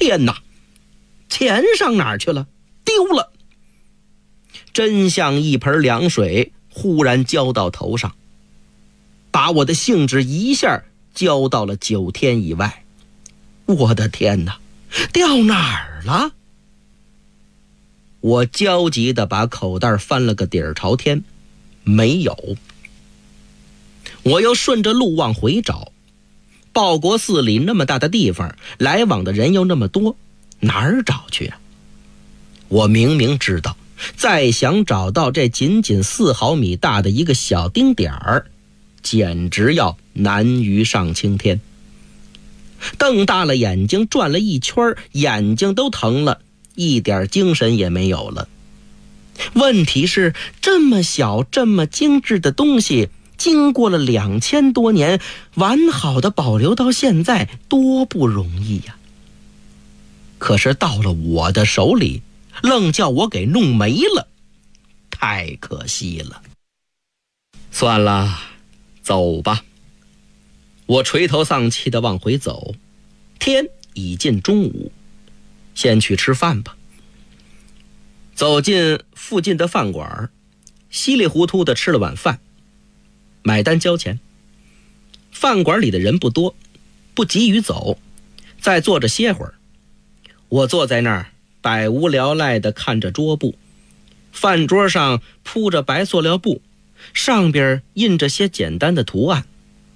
天哪，钱上哪儿去了？丢了！真像一盆凉水忽然浇到头上，把我的兴致一下浇到了9天以外。我的天哪，掉哪儿了？我焦急地把口袋翻了个底儿朝天，没有。我又顺着路往回找，报国寺里那么大的地方，来往的人又那么多，哪儿找去啊？我明明知道，再想找到这仅仅4毫米大的一个小丁点儿，简直要难于上青天。瞪大了眼睛转了一圈，眼睛都疼了，一点精神也没有了。问题是，这么小这么精致的东西，经过了2000多年，完好的保留到现在，多不容易呀！可是到了我的手里，愣叫我给弄没了，太可惜了。算了，走吧。我垂头丧气地往回走，天已近中午，先去吃饭吧。走进附近的饭馆，稀里糊涂地吃了晚饭，买单交钱。饭馆里的人不多，不急于走，再坐着歇会儿。我坐在那儿百无聊赖地看着桌布，饭桌上铺着白塑料布，上边印着些简单的图案。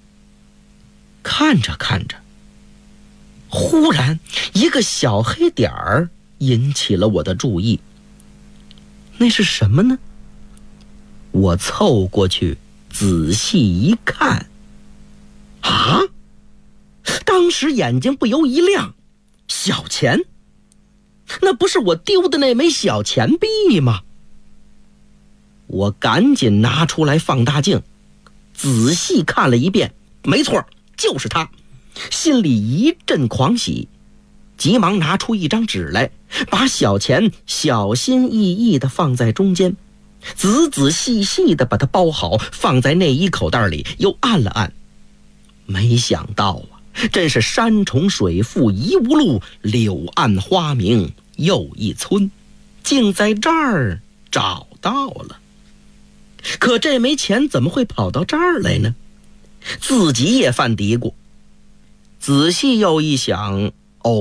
看着看着，忽然一个小黑点儿引起了我的注意。那是什么呢？我凑过去仔细一看，啊！当时眼睛不由一亮，小钱，那不是我丢的那枚小钱币吗？我赶紧拿出来放大镜，仔细看了一遍，没错，就是它，心里一阵狂喜，急忙拿出一张纸来，把小钱小心翼翼地放在中间，仔仔细细地把它包好，放在内衣口袋里，又按了按。没想到啊，真是山重水复疑无路，柳暗花明又一村，竟在这儿找到了。可这枚钱怎么会跑到这儿来呢？自己也犯嘀咕。仔细又一想，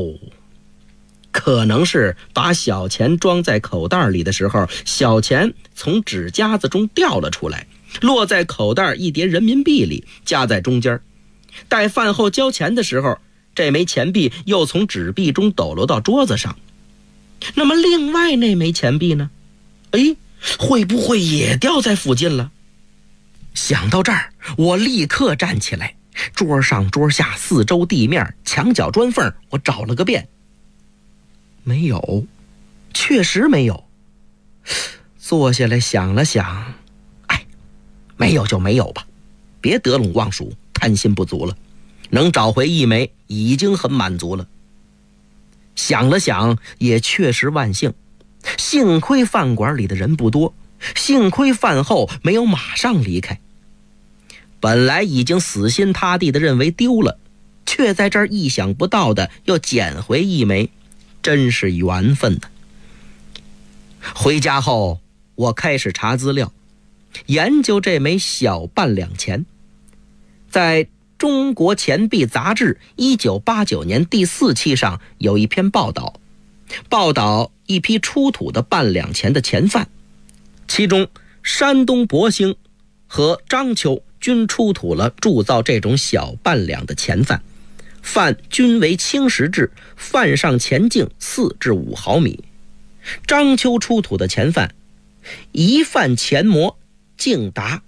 可能是把小钱装在口袋里的时候，小钱从纸夹子中掉了出来，落在口袋一叠人民币里，夹在中间。待饭后交钱的时候，这枚钱币又从纸币中抖落到桌子上。那么另外那枚钱币呢？会不会也掉在附近了？想到这儿，我立刻站起来，桌上桌下四周地面墙角砖缝，我找了个遍，没有，确实没有。坐下来想了想，没有就没有吧，别得陇望蜀，贪心不足了，能找回一枚已经很满足了。想了想，也确实万幸，幸亏饭馆里的人不多，幸亏饭后没有马上离开。本来已经死心塌地地认为丢了，却在这儿意想不到的又捡回一枚，真是缘分呢。回家后，我开始查资料，研究这枚小半两钱。在中国钱币杂志1989年第4期上有一篇报道，一批出土的半两钱的钱贩，其中山东博兴和章丘均出土了铸造这种小半两的钱贩，范均为青石制，范上钱径4至5毫米。章丘出土的钱贩，一范钱模竟达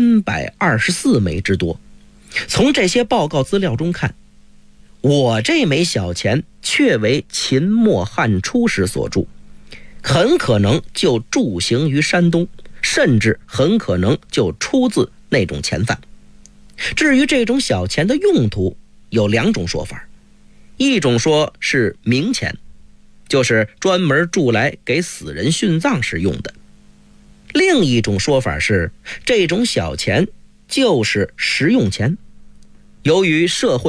324枚之多。从这些报告资料中看，我这枚小钱确为秦末汉初时所铸，很可能就铸行于山东，甚至很可能就出自那种钱贩。至于这种小钱的用途，有2种说法。一种说是冥钱，就是专门铸来给死人殉葬时用的。另一种说法是，这种小钱就是实用钱。由于社会